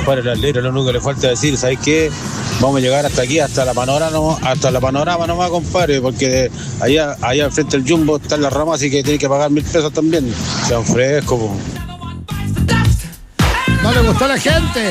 compadre, las letras, lo único que le falta decir, ¿sabes qué? Vamos a llegar hasta aquí, hasta la panorama nomás, compadre, porque allá al frente del Jumbo están las ramas, así que tiene que pagar 1.000 pesos también. Sean frescos, po. No le gustó a la gente.